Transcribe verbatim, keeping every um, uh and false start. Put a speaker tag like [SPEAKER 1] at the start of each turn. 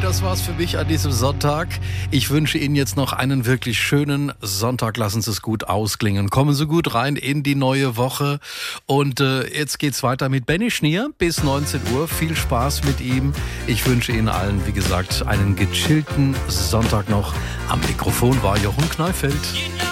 [SPEAKER 1] das war's für mich an diesem Sonntag. Ich wünsche Ihnen jetzt noch einen wirklich schönen Sonntag. Lassen Sie es gut ausklingen. Kommen Sie gut rein in die neue Woche. Und äh, jetzt geht's weiter mit Benny Schnier bis neunzehn Uhr. Viel Spaß mit ihm. Ich wünsche Ihnen allen, wie gesagt, einen gechillten Sonntag noch. Am Mikrofon war Jochen Kneifeld.